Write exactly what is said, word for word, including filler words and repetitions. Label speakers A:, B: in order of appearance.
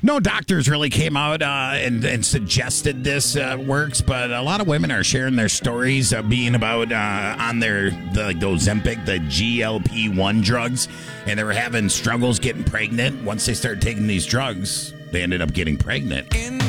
A: No doctors really came out uh, and, and suggested this uh, works, but a lot of women are sharing their stories of being about uh, on their the, like the Ozempic, the G L P one drugs, and they were having struggles getting pregnant. Once they started taking these drugs, they ended up getting pregnant.
B: In